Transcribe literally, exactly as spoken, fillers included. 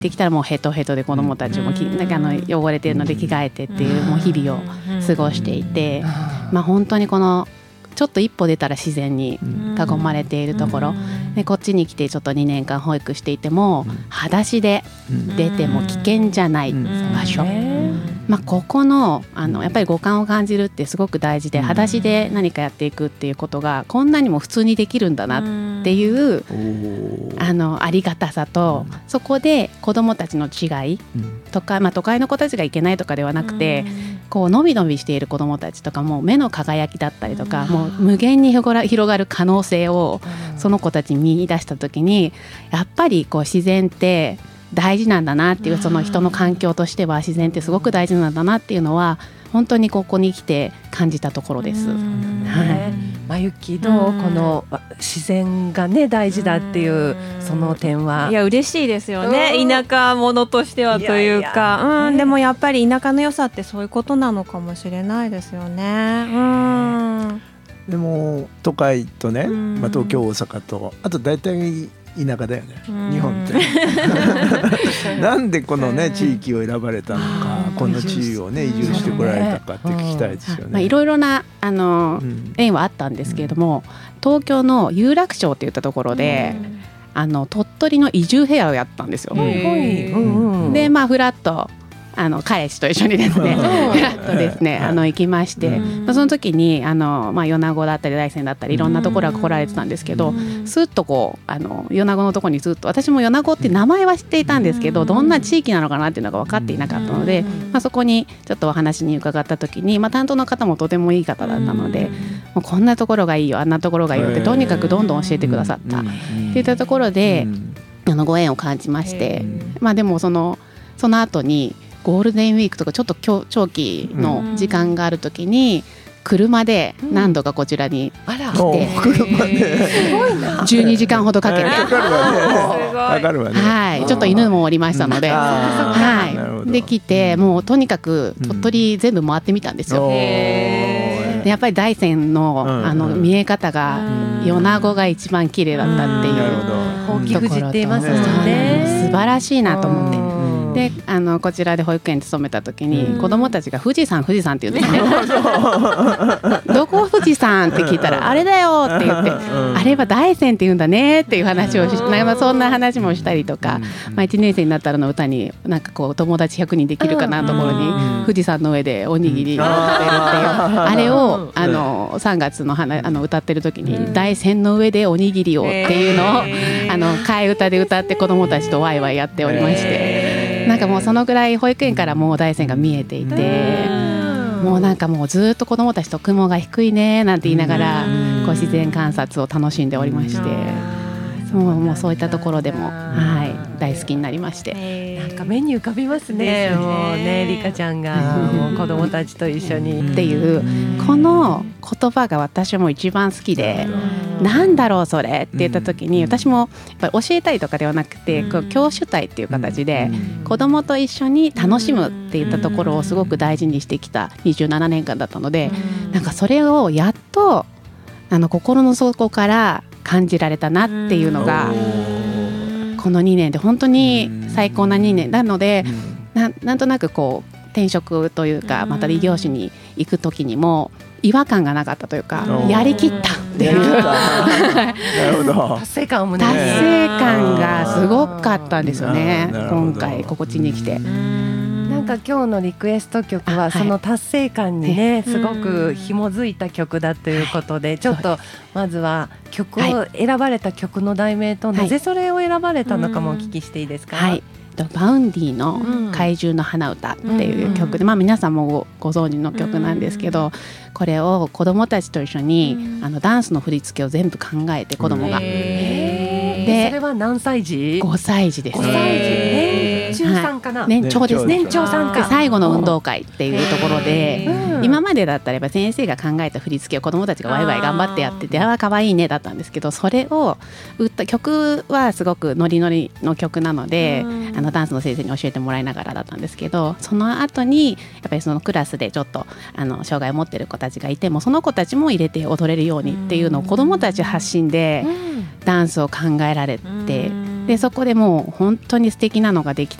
できたらもうヘトヘトで子どもたちもきなんかあの汚れてるので着替えてっていうもう日々を過ごしていて、まあ、本当にこのちょっと一歩出たら自然に囲まれているところで、こっちに来てちょっとにねんかん保育していても裸足で出ても危険じゃない場所、まあ、ここ の, あのやっぱり五感を感じるってすごく大事で、裸足で何かやっていくっていうことがこんなにも普通にできるんだなっていうあのありがたさと、そこで子どもたちの違いとか、まあ、都会の子たちがいけないとかではなくて、こうのびのびしている子どもたちとかも目の輝きだったりとか、もう無限に広がる可能性をその子たちに見出した時に、やっぱりこう自然って大事なんだなっていう、その人の環境としては自然ってすごく大事なんだなっていうのは本当にここに来て感じたところです。はい、 まゆきどうこの自然がね大事だっていうその点は。 いや嬉しいですよね、田舎者としてはというか。いやいや、うん、でもやっぱり田舎の良さってそういうことなのかもしれないですよね。うん、 でも都会とね、まあ、東京大阪とあと大体田舎だよね、日本ってなんでこのね地域を選ばれたのか、この地位をね移住してこられたかって聞きたいですよね。 まあ、いろいろなあの、うん、縁はあったんですけれども、東京の有楽町っていったところで、うん、あの鳥取の移住フェアをやったんですよ。でまあフラッとあの彼氏と一緒にですねフラッとですねあの行きまして、まあ、その時にあの、まあ、米子だったり大山だったりいろんなところが来られてたんですけど、スッとこうあの米子のところにずっと、私も米子って名前は知っていたんですけど、どんな地域なのかなっていうのが分かっていなかったので、まあ、そこにちょっとお話に伺った時に、まあ、担当の方もとてもいい方だったので、もうこんなところがいいよあんなところがいいよってとにかくどんどん教えてくださったっていったところであのご縁を感じまして、まあ、でもそのその後にゴールデンウィークとかちょっと長期の時間があるときに車で何度かこちらに来て、じゅうにじかんほどかけてかかるわね、かかるわね、 はい、ちょっと犬もおりましたので、はい、で来てもうとにかく鳥取全部回ってみたんですよ。でやっぱり大山 の, あの見え方が米子が一番綺麗だったっていうほうき富士って言いますよね。 素晴らしいなと思って、であのこちらで保育園に勤めた時に子どもたちが富士山富士山って言うんですねどこ富士山って聞いたらあれだよって言って、あれは大山って言うんだねっていう話をし、まあ、そんな話もしたりとか、まあ、いちねん生になったらの歌になんかこう友達ひゃくにんできるかなところに富士山の上でおにぎりを食べるっていうあれをあのさんがつの花あの歌ってる時に大山の上でおにぎりをっていうのをあの替え歌で歌って子どもたちとワイワイやっておりまして、なんかもうそのぐらい保育園からもう大山が見えていて、もうなんかもうずっと子どもたちと雲が低いねなんて言いながらこう自然観察を楽しんでおりまして、もう、もうそういったところでも、はい、大好きになりまして、 なんか目に浮かびますね。もうねリカちゃんがもう子どもたちと一緒にっていうこの言葉が私も一番好きで、なんだろうそれって言った時に、私もやっぱり教えたりとかではなくてこう教主体っていう形で子どもと一緒に楽しむっていったところをすごく大事にしてきたにじゅうななねんかんだったので、なんかそれをやっとあの心の底から感じられたなっていうのがこのにねんで本当に最高なにねんなので、 な, なんとなくこう転職というかまた異業種に行く時にも違和感がなかったというか、やりきったっていうなるほど達成感もね、 達成感がすごかったんですよね。今回こっちに来てなんか今日のリクエスト曲はその達成感にねすごく紐づいた曲だということで、ちょっとまずは曲を選ばれた曲の題名となぜそれを選ばれたのかもお聞きしていいですか。 はい、バウンディの怪獣の花歌っていう曲で、まあ、皆さんも ご, ご存知の曲なんですけど、これを子どもたちと一緒にあのダンスの振り付けを全部考えて子どもが、 でそれは何歳児？ ごさい児です。 ごさい児、年中さんかな、 はい、年長ですね。 年長さんか。 最後の運動会っていうところで、今までだったら先生が考えた振り付けを子どもたちがワイワイ頑張ってやってて、ああ可愛いねだったんですけど、それを打った曲はすごくノリノリの曲なので、あのダンスの先生に教えてもらいながらだったんですけど、その後にやっぱりそのクラスでちょっとあの障害を持っている子たちがいても、その子たちも入れて踊れるようにっていうのを子どもたち発信でダンスを考えられてでそこでもう本当に素敵なのができ